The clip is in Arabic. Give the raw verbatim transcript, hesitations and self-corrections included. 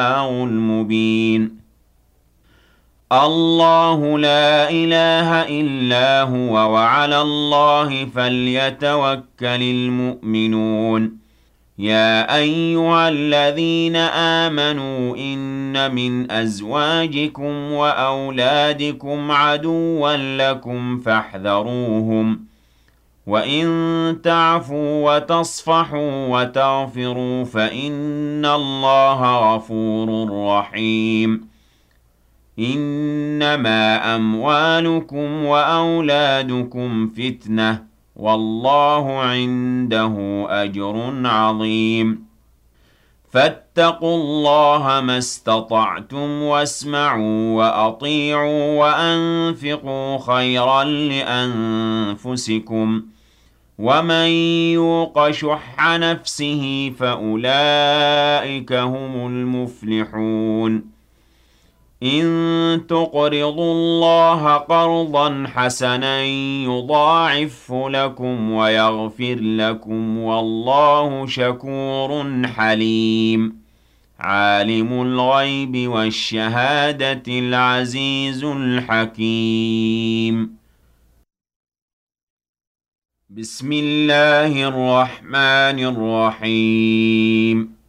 المبين الله لا إله إلا هو وعلى الله فليتوكل المؤمنون يا أيها الذين آمنوا إن من أزواجكم وأولادكم عدوا لكم فاحذروهم وَإِن تَعْفُوا وَتَصْفَحُوا وَتَغْفِرُوا فَإِنَّ اللَّهَ غَفُورٌ رَّحِيمٌ إِنَّمَا أَمْوَالُكُمْ وَأَوْلَادُكُمْ فِتْنَةٌ وَاللَّهُ عِندَهُ أَجْرٌ عَظِيمٌ فَاتَّقُوا اللَّهَ مَا اسْتَطَعْتُمْ وَاسْمَعُوا وَأَطِيعُوا وَأَنفِقُوا خَيْرًا لِّأَنفُسِكُمْ ۗ وَمَن يُوقَ شُحَّ نَفْسِهِ فَأُولَٰئِكَ هُمُ الْمُفْلِحُونَ إِن تُقْرِضُوا اللَّهَ قَرْضًا حَسَنًا يُضَاعِفْهُ لَكُمْ وَيَغْفِرْ لَكُمْ وَاللَّهُ شَكُورٌ حَلِيمٌ عَالِمُ الْغَيْبِ وَالشَّهَادَةِ الْعَزِيزُ الْحَكِيمُ بسم الله الرحمن الرحيم